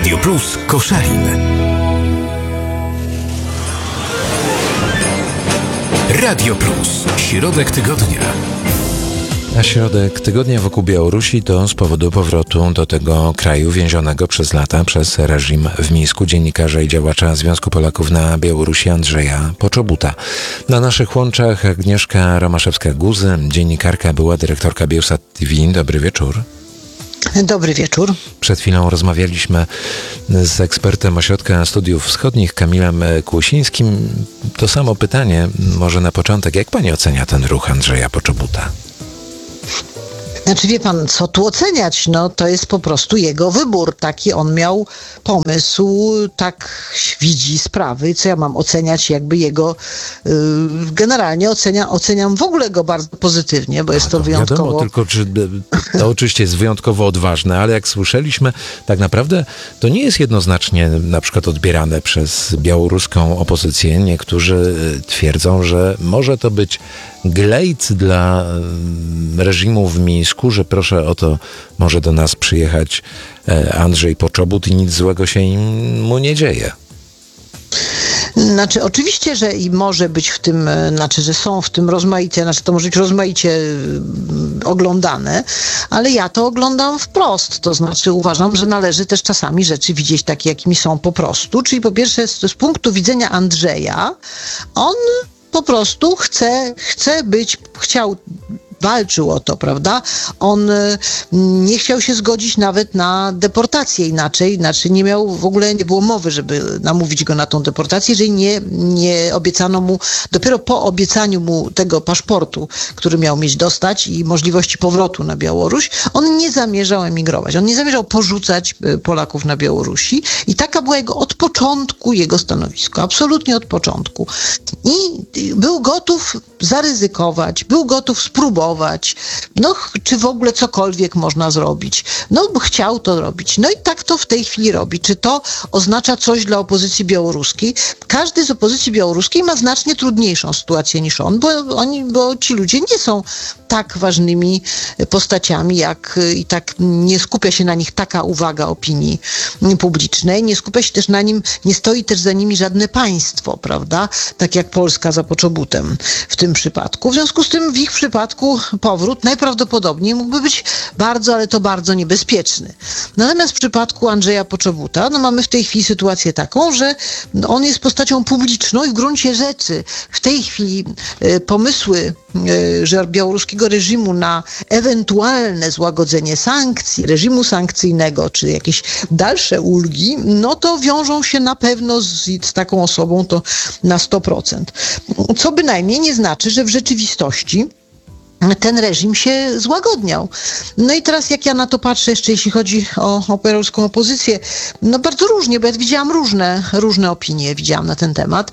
Radio Plus Koszalin. Radio Plus. Środek tygodnia. A środek tygodnia wokół Białorusi to z powodu powrotu do tego kraju więzionego przez lata przez reżim w Mińsku dziennikarza i działacza Związku Polaków na Białorusi Andrzeja Poczobuta. Na naszych łączach Agnieszka Romaszewska-Guzy, dziennikarka, była dyrektorka Biełsat TV. Dobry wieczór. Dobry wieczór. Przed chwilą rozmawialiśmy z ekspertem Ośrodka Studiów Wschodnich, Kamilem Kłosińskim. To samo pytanie, może na początek, jak pani ocenia ten ruch Andrzeja Poczobuta? Znaczy, wie pan, co tu oceniać? No, to jest po prostu jego wybór. Taki on miał pomysł, tak widzi sprawy. Co ja mam oceniać? Jakby jego generalnie oceniam w ogóle go bardzo pozytywnie, bo jest to wyjątkowo... Wiadomo, tylko to oczywiście jest wyjątkowo odważne, ale jak słyszeliśmy, tak naprawdę to nie jest jednoznacznie na przykład odbierane przez białoruską opozycję. Niektórzy twierdzą, że może to być glejt dla reżimu w Mińsku, że proszę o to, może do nas przyjechać Andrzej Poczobut i nic złego się mu nie dzieje. Znaczy, oczywiście, że i może być w tym, że są w tym rozmaicie, to może być rozmaicie oglądane, ale ja to oglądam wprost. To znaczy, uważam, że należy też czasami rzeczy widzieć takie, jakimi są po prostu. Czyli po pierwsze, z punktu widzenia Andrzeja, on po prostu walczył o to, prawda? On nie chciał się zgodzić nawet na deportację inaczej, nie miał, w ogóle nie było mowy, żeby namówić go na tą deportację, jeżeli nie obiecano mu, dopiero po obiecaniu mu tego paszportu, który miał mieć dostać i możliwości powrotu na Białoruś, on nie zamierzał emigrować. On nie zamierzał porzucać Polaków na Białorusi i taka była od początku jego stanowisko, absolutnie od początku. I był gotów zaryzykować, był gotów spróbować, czy w ogóle cokolwiek można zrobić. Chciał to robić. I tak to w tej chwili robi. Czy to oznacza coś dla opozycji białoruskiej? Każdy z opozycji białoruskiej ma znacznie trudniejszą sytuację niż on, bo ci ludzie nie są tak ważnymi postaciami, i tak nie skupia się na nich taka uwaga opinii publicznej, nie skupia się też na nim, nie stoi też za nimi żadne państwo, prawda? Tak jak Polska za Poczobutem w tym przypadku. W związku z tym w ich przypadku powrót najprawdopodobniej mógłby być bardzo niebezpieczny. Natomiast w przypadku Andrzeja Poczobuta, mamy w tej chwili sytuację taką, że on jest postacią publiczną i w gruncie rzeczy w tej chwili pomysły białoruskiego reżimu na ewentualne złagodzenie sankcji, reżimu sankcyjnego, czy jakieś dalsze ulgi, to wiążą się na pewno z taką osobą to na 100%. Co bynajmniej nie znaczy, że w rzeczywistości ten reżim się złagodniał. I teraz jak ja na to patrzę, jeszcze jeśli chodzi o białoruską opozycję, bardzo różnie, bo ja widziałam różne opinie, widziałam na ten temat.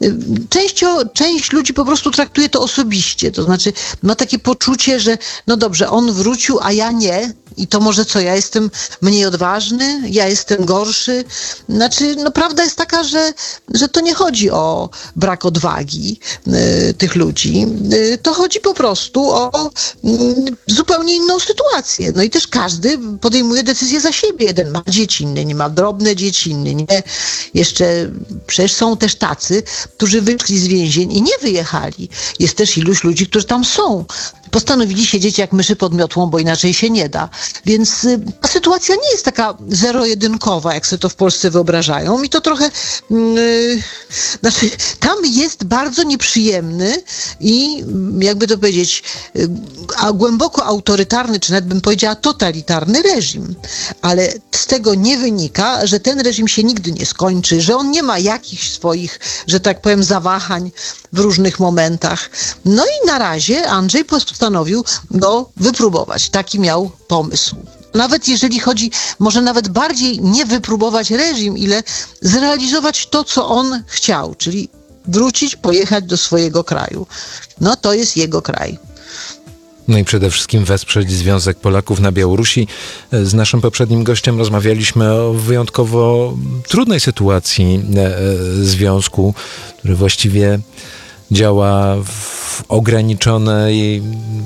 Część ludzi po prostu traktuje to osobiście, to znaczy ma takie poczucie, że dobrze, on wrócił, a ja nie. I to może co, ja jestem mniej odważny, ja jestem gorszy. Prawda jest taka, że to nie chodzi o brak odwagi tych ludzi. To chodzi po prostu o zupełnie inną sytuację. I też każdy podejmuje decyzję za siebie. Jeden ma dzieci, inny nie ma, drobne dzieci, inny nie. Jeszcze przecież są też tacy, którzy wyszli z więzień i nie wyjechali. Jest też iluś ludzi, którzy tam są. Postanowili siedzieć jak myszy pod miotłą, bo inaczej się nie da. Więc ta sytuacja nie jest taka zero-jedynkowa, jak sobie to w Polsce wyobrażają. I to trochę, tam jest bardzo nieprzyjemny i, jakby to powiedzieć, głęboko autorytarny, czy nawet bym powiedziała totalitarny reżim. Ale z tego nie wynika, że ten reżim się nigdy nie skończy, że on nie ma jakichś swoich, że tak powiem, zawahań w różnych momentach. I na razie Andrzej postanowił go wypróbować. Taki miał pomysł. Nawet jeżeli chodzi, może nawet bardziej nie wypróbować reżim, ile zrealizować to, co on chciał, czyli wrócić, pojechać do swojego kraju. To jest jego kraj. I przede wszystkim wesprzeć Związek Polaków na Białorusi. Z naszym poprzednim gościem rozmawialiśmy o wyjątkowo trudnej sytuacji związku, który właściwie działa w ograniczonej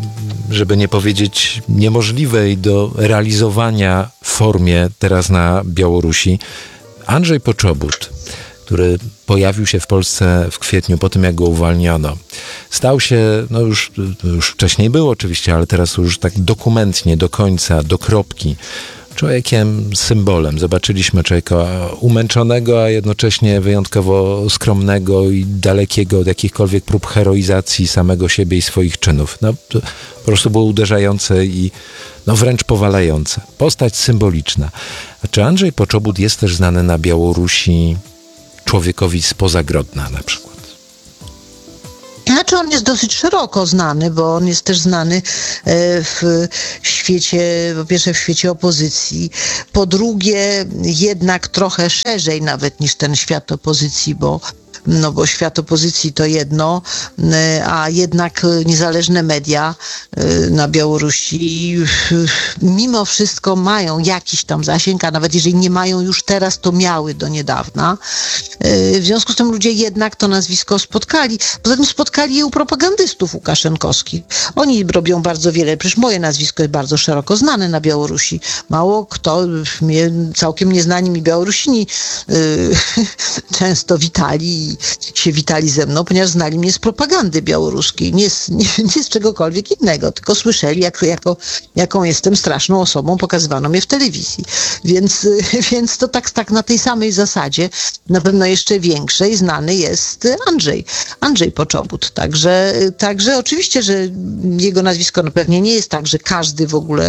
żeby nie powiedzieć niemożliwej do realizowania formie teraz na Białorusi. Andrzej Poczobut, który pojawił się w Polsce w kwietniu po tym, jak go uwalniono, stał się, no już wcześniej był oczywiście, ale teraz już tak dokumentnie, do końca, do kropki, człowiekiem symbolem. Zobaczyliśmy człowieka umęczonego, a jednocześnie wyjątkowo skromnego i dalekiego od jakichkolwiek prób heroizacji samego siebie i swoich czynów. No, to po prostu było uderzające i wręcz powalające. Postać symboliczna. A czy Andrzej Poczobut jest też znany na Białorusi człowiekowi spoza Grodna na przykład? Znaczy on jest dosyć szeroko znany, bo on jest też znany w świecie, po pierwsze w świecie opozycji, po drugie jednak trochę szerzej nawet niż ten świat opozycji, bo świat opozycji to jedno, a jednak niezależne media na Białorusi mimo wszystko mają jakiś tam zasięg, a nawet jeżeli nie mają już teraz, to miały do niedawna. W związku z tym ludzie jednak to nazwisko spotkali. Poza tym spotkali je u propagandystów łukaszenkowskich. Oni robią bardzo wiele, przecież moje nazwisko jest bardzo szeroko znane na Białorusi. Mało kto, całkiem nieznani mi Białorusini często witali ze mną, ponieważ znali mnie z propagandy białoruskiej, nie z czegokolwiek innego, tylko słyszeli, jaką jestem straszną osobą, pokazywano mnie w telewizji. Więc to tak na tej samej zasadzie, na pewno jeszcze większej, znany jest Andrzej Poczobut. Także oczywiście, że jego nazwisko pewnie nie jest tak, że każdy w ogóle,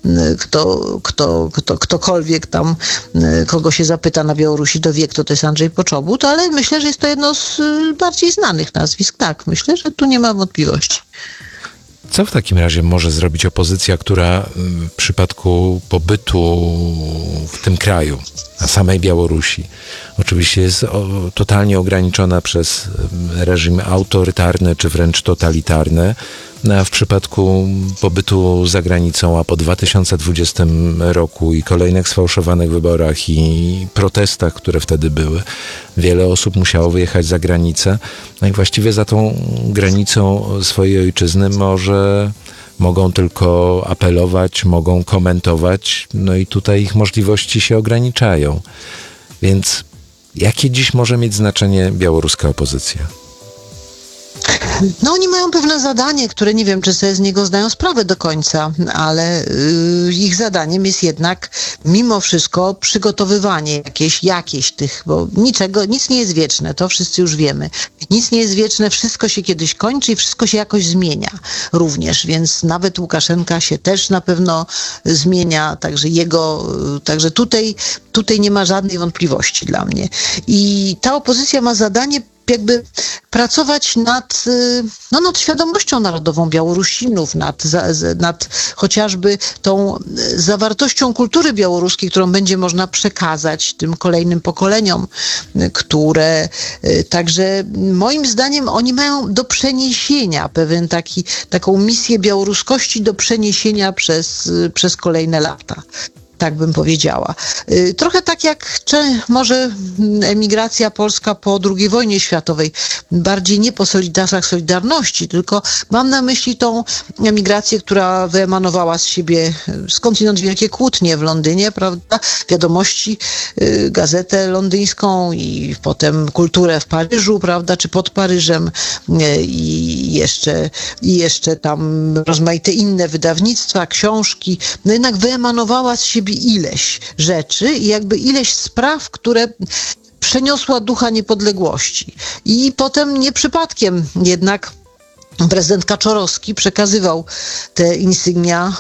ktokolwiek tam, kogo się zapyta na Białorusi, to wie, kto to jest Andrzej Poczobut, ale myślę, że jest to jedno z bardziej znanych nazwisk. Tak, myślę, że tu nie ma wątpliwości. Co w takim razie może zrobić opozycja, która w przypadku pobytu w tym kraju, na samej Białorusi, oczywiście jest totalnie ograniczona przez reżim autorytarny czy wręcz totalitarny, a w przypadku pobytu za granicą, a po 2020 roku i kolejnych sfałszowanych wyborach i protestach, które wtedy były, wiele osób musiało wyjechać za granicę. No i właściwie za tą granicą swojej ojczyzny mogą tylko apelować, mogą komentować, no i tutaj ich możliwości się ograniczają. Więc jakie dziś może mieć znaczenie białoruska opozycja? Oni mają pewne zadanie, które nie wiem, czy sobie z niego zdają sprawę do końca, ale ich zadaniem jest jednak mimo wszystko przygotowywanie jakieś tych, bo nic nie jest wieczne, to wszyscy już wiemy. Nic nie jest wieczne, wszystko się kiedyś kończy i wszystko się jakoś zmienia również, więc nawet Łukaszenka się też na pewno zmienia, także tutaj nie ma żadnej wątpliwości dla mnie. I ta opozycja ma zadanie jakby pracować nad świadomością narodową Białorusinów, nad chociażby tą zawartością kultury białoruskiej, którą będzie można przekazać tym kolejnym pokoleniom, które także moim zdaniem oni mają do przeniesienia taką misję białoruskości do przeniesienia przez kolejne lata. Tak bym powiedziała. Trochę tak jak może emigracja polska po II wojnie światowej, bardziej nie po czasach Solidarności, tylko mam na myśli tą emigrację, która wyemanowała z siebie skądinąd wielkie kłótnie w Londynie, prawda? Wiadomości, gazetę londyńską i potem kulturę w Paryżu, prawda? Czy pod Paryżem i jeszcze tam rozmaite inne wydawnictwa, książki. No jednak wyemanowała z siebie ileś rzeczy i jakby ileś spraw, które przeniosła ducha niepodległości. I potem nie przypadkiem jednak prezydent Kaczorowski przekazywał te insygnia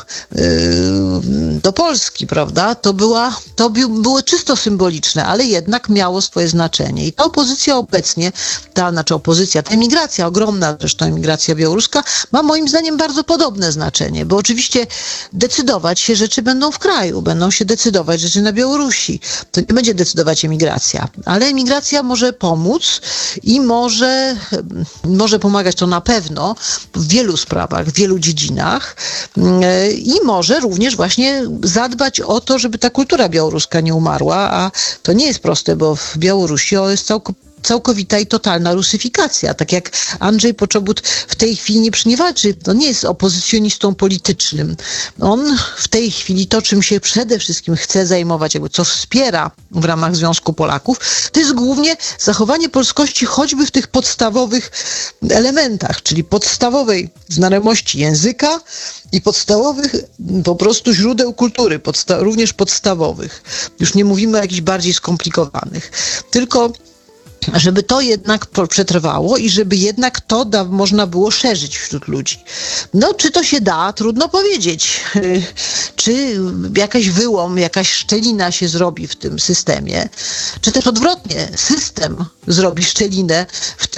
do Polski, prawda? To było czysto symboliczne, ale jednak miało swoje znaczenie. I ta opozycja obecnie, ta emigracja, ogromna zresztą emigracja białoruska, ma moim zdaniem bardzo podobne znaczenie, bo oczywiście decydować się rzeczy będą w kraju, będą się decydować rzeczy na Białorusi. To nie będzie decydować emigracja, ale emigracja może pomóc i może pomagać to na pewno w wielu sprawach, w wielu dziedzinach i może również właśnie zadbać o to, żeby ta kultura białoruska nie umarła, a to nie jest proste, bo w Białorusi jest całkowita i totalna rusyfikacja. Tak jak Andrzej Poczobut w tej chwili nie walczy, to nie jest opozycjonistą politycznym. On w tej chwili to, czym się przede wszystkim chce zajmować, jakby co wspiera w ramach Związku Polaków, to jest głównie zachowanie polskości choćby w tych podstawowych elementach, czyli podstawowej znajomości języka i podstawowych po prostu źródeł kultury, również podstawowych. Już nie mówimy o jakichś bardziej skomplikowanych. Tylko żeby to jednak przetrwało i żeby jednak to można było szerzyć wśród ludzi. No, czy to się da? Trudno powiedzieć. Czy jakaś wyłom, jakaś szczelina się zrobi w tym systemie, czy też odwrotnie, system zrobi szczelinę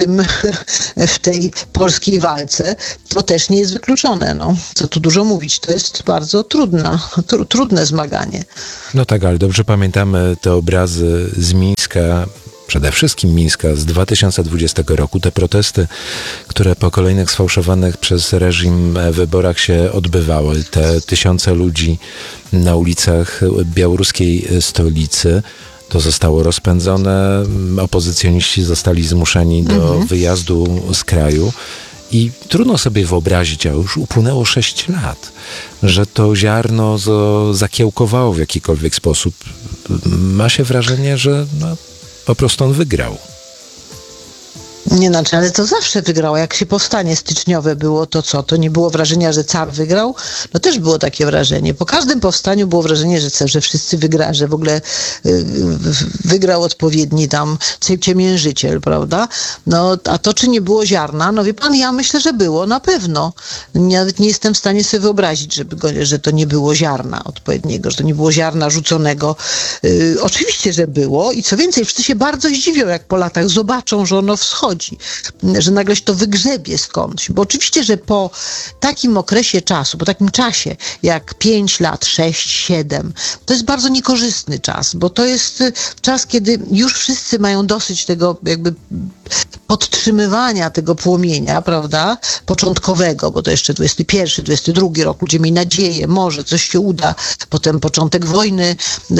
w tej polskiej walce, to też nie jest wykluczone. No, co tu dużo mówić, to jest bardzo trudne zmaganie. No tak, ale dobrze pamiętamy te obrazy z Mińska, przede wszystkim Mińska z 2020 roku, te protesty, które po kolejnych sfałszowanych przez reżim wyborach się odbywały, te tysiące ludzi na ulicach białoruskiej stolicy, to zostało rozpędzone, opozycjoniści zostali zmuszeni do wyjazdu z kraju. I trudno sobie wyobrazić, a już upłynęło 6 lat, że to ziarno zakiełkowało w jakikolwiek sposób. Ma się wrażenie, że po prostu on wygrał. Nie, znaczy, ale to zawsze wygrało. Jak się powstanie styczniowe było, to co? To nie było wrażenia, że car wygrał? No też było takie wrażenie. Po każdym powstaniu było wrażenie, że wszyscy wygrali, że w ogóle wygrał odpowiedni tam ciemiężyciel, prawda? No, a to czy nie było ziarna? No wie pan, ja myślę, że było, na pewno. Nawet nie jestem w stanie sobie wyobrazić, że to nie było ziarna odpowiedniego, że to nie było ziarna rzuconego. Oczywiście, że było i co więcej, wszyscy się bardzo zdziwią, jak po latach zobaczą, że ono wschodzi, że nagle się to wygrzebie skądś. Bo oczywiście, że po takim okresie czasu, po takim czasie jak 5 lat, 6, 7, to jest bardzo niekorzystny czas, bo to jest czas, kiedy już wszyscy mają dosyć tego jakby podtrzymywania tego płomienia, prawda, początkowego, bo to jeszcze 21, 22 rok, ludzie mieli nadzieję, może coś się uda, potem początek wojny,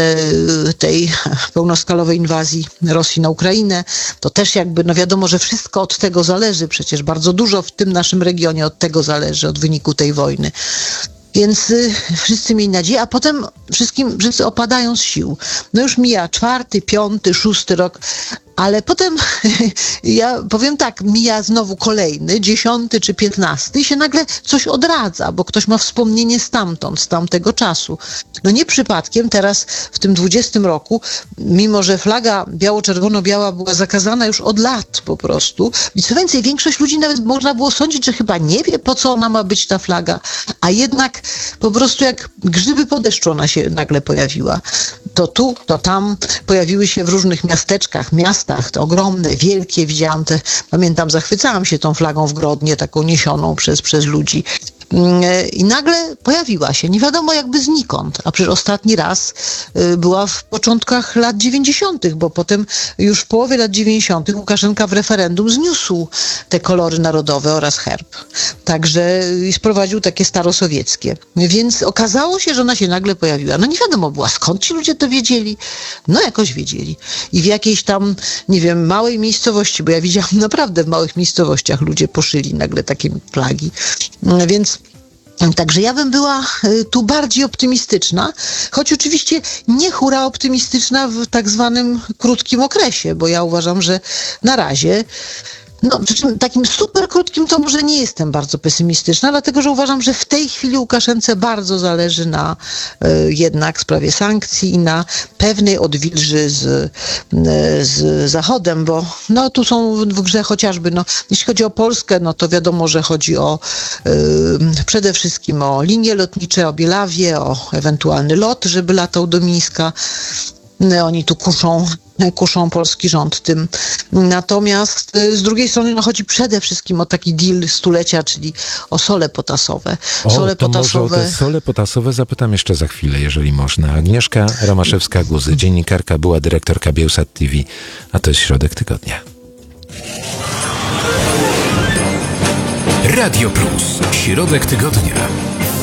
tej pełnoskalowej inwazji Rosji na Ukrainę, to też jakby, no wiadomo, że wszystko od tego zależy, przecież bardzo dużo w tym naszym regionie od tego zależy, od wyniku tej wojny. Więc wszyscy mieli nadzieję, a potem wszyscy opadają z sił. No już mija 4., 5., 6 rok, ale potem, ja powiem tak, mija znowu kolejny, 10. czy 15 i się nagle coś odradza, bo ktoś ma wspomnienie stamtąd, z tamtego czasu. No nie przypadkiem teraz w tym 20 roku, mimo że flaga biało-czerwono-biała była zakazana już od lat po prostu i co więcej, większość ludzi nawet można było sądzić, że chyba nie wie, po co ona ma być ta flaga, a jednak po prostu jak grzyby po deszczu ona się nagle pojawiła. To tu, to tam, pojawiły się w różnych miasteczkach, miastach, te ogromne, wielkie, widziałam te, pamiętam, zachwycałam się tą flagą w Grodnie, taką niesioną przez ludzi. I nagle pojawiła się, nie wiadomo jakby znikąd, a przecież ostatni raz była w początkach lat 90., bo potem już w połowie lat 90. Łukaszenka w referendum zniósł te kolory narodowe oraz herb. Także sprowadził takie starosowieckie. Więc okazało się, że ona się nagle pojawiła. No nie wiadomo była, skąd ci ludzie to wiedzieli? No jakoś wiedzieli. I w jakiejś tam, nie wiem, małej miejscowości, bo ja widziałam naprawdę w małych miejscowościach ludzie poszyli nagle takie flagi. Więc także ja bym była tu bardziej optymistyczna, choć oczywiście nie hura optymistyczna w tak zwanym krótkim okresie, bo ja uważam, że na razie, no takim super krótkim to może nie jestem bardzo pesymistyczna, dlatego że uważam, że w tej chwili Łukaszence bardzo zależy na jednak sprawie sankcji i na pewnej odwilży z Zachodem, bo no tu są w grze chociażby, no jeśli chodzi o Polskę, no to wiadomo, że chodzi o przede wszystkim o linie lotnicze, o Bielawię, o ewentualny lot, żeby latał do Mińska. Oni tu kuszą polski rząd tym. Natomiast z drugiej strony no, chodzi przede wszystkim o taki deal stulecia, czyli o sole potasowe. Może o te sole potasowe zapytam jeszcze za chwilę, jeżeli można. Agnieszka Romaszewska-Guzy, dziennikarka, była dyrektorka Biełsat TV, a to jest Środek Tygodnia. Radio Plus. Środek Tygodnia.